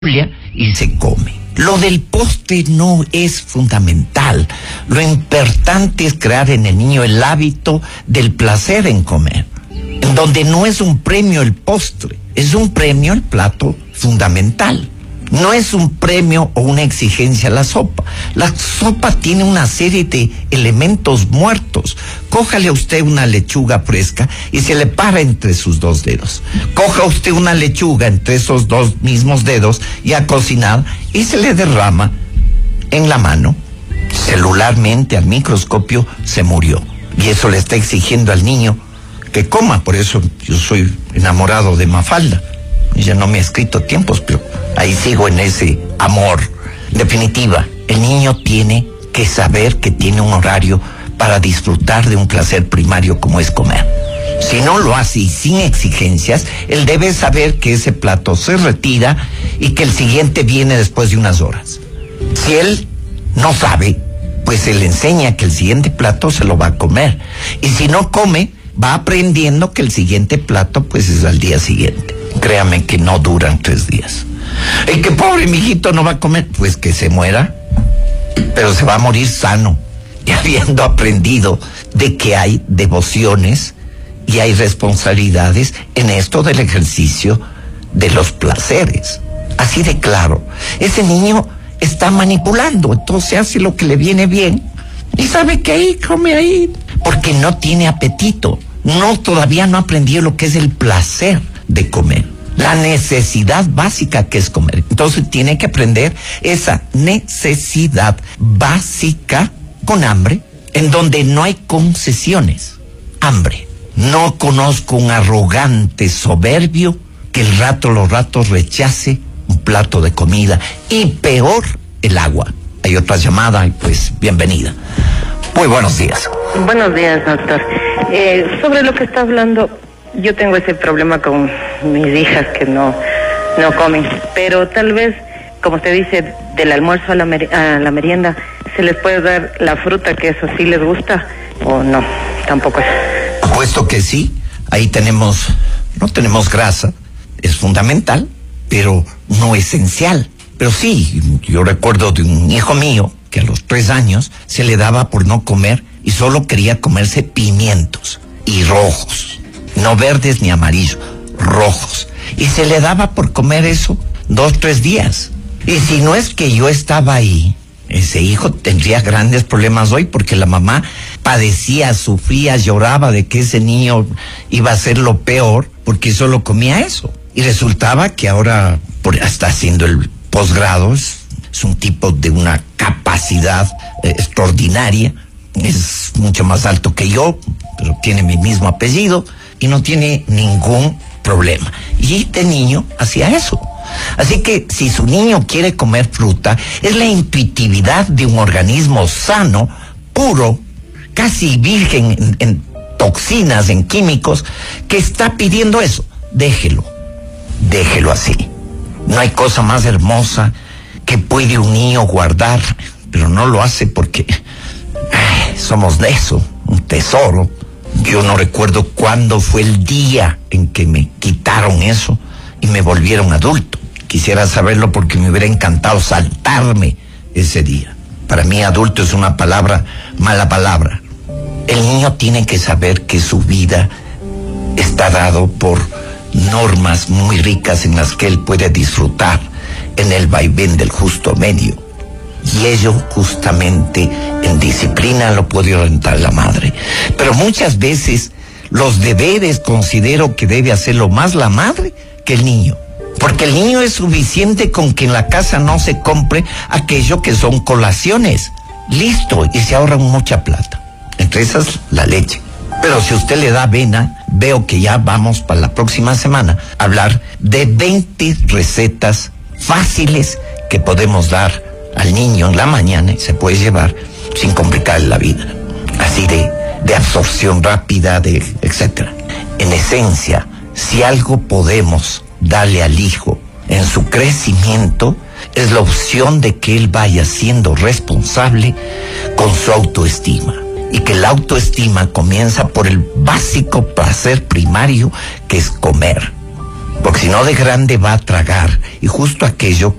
y se come. Lo del postre no es fundamental. Lo importante es crear en el niño el hábito del placer en comer, en donde no es un premio el postre, es un premio el plato fundamental. No es un premio o una exigencia la sopa. La sopa tiene una serie de elementos muertos. Cójale a usted una lechuga fresca y se le para entre sus dos dedos. Coja usted una lechuga entre esos dos mismos dedos ya cocinada y se le derrama en la mano. Celularmente, al microscopio, se murió. Y eso le está exigiendo al niño que coma. Por eso yo soy enamorado de Mafalda. Ella no me ha escrito tiempos, pero ahí sigo en ese amor. En definitiva, el niño tiene que saber que tiene un horario para disfrutar de un placer primario como es comer. Si no lo hace y sin exigencias, él debe saber que ese plato se retira y que el siguiente viene después de unas horas. Si él no sabe, pues se le enseña que el siguiente plato se lo va a comer. Y si no come, va aprendiendo que el siguiente plato pues es al día siguiente. Créame que no duran 3 días. El que pobre mijito no va a comer, pues que se muera, pero se va a morir sano y habiendo aprendido de que hay devociones y hay responsabilidades en esto del ejercicio de los placeres. Así de claro. Ese niño está manipulando, entonces hace lo que le viene bien y sabe que ahí come ahí, porque no tiene apetito. Todavía no aprendió lo que es el placer de comer, la necesidad básica que es comer. Entonces tiene que aprender esa necesidad básica con hambre, en donde no hay concesiones. Hambre. No conozco un arrogante soberbio que los ratos rechace un plato de comida, y peor, el agua. Hay otra llamada y pues bienvenida. Muy buenos días. Buenos días, doctor. Sobre lo que está hablando, yo tengo ese problema con mis hijas que no comen, pero tal vez, como usted dice, del almuerzo a la merienda, ¿se les puede dar la fruta, que eso sí les gusta, o no? Tampoco es. Puesto que sí, ahí no tenemos grasa, es fundamental, pero no esencial. Pero sí, yo recuerdo de un hijo mío que a los 3 años se le daba por no comer y solo quería comerse pimientos y rojos. No verdes ni amarillos, rojos. Y se le daba por comer eso 2-3 días. Y si no es que yo estaba ahí, ese hijo tendría grandes problemas hoy, porque la mamá padecía, sufría, lloraba de que ese niño iba a ser lo peor porque solo comía eso. Y resultaba que ahora está haciendo el posgrado, es un tipo de una capacidad extraordinaria, es mucho más alto que yo, pero tiene mi mismo apellido y no tiene ningún problema. Y este niño hacía eso. Así que si su niño quiere comer fruta, es la intuitividad de un organismo sano, puro, casi virgen en toxinas, en químicos, que está pidiendo eso. Déjelo así. No hay cosa más hermosa que puede un niño guardar, pero no lo hace porque somos de eso, un tesoro. Yo no recuerdo cuándo fue el día en que me quitaron eso y me volvieron adulto. Quisiera saberlo porque me hubiera encantado saltarme ese día. Para mí adulto es una mala palabra. El niño tiene que saber que su vida está dado por normas muy ricas en las que él puede disfrutar en el vaivén del justo medio. Y ello justamente en disciplina lo puede orientar la madre. Pero muchas veces los deberes considero que debe hacerlo más la madre que el niño. Porque el niño es suficiente con que en la casa no se compre aquello que son colaciones. Listo, y se ahorran mucha plata. Entre esas, la leche. Pero si usted le da avena, veo que ya vamos para la próxima semana a hablar de 20 recetas fáciles que podemos dar al niño en la mañana y se puede llevar sin complicarle la vida. Así de absorción rápida, etcétera. En esencia, si algo podemos darle al hijo en su crecimiento, es la opción de que él vaya siendo responsable con su autoestima. Y que la autoestima comienza por el básico placer primario, que es comer. Porque si no, de grande va a tragar, y justo aquello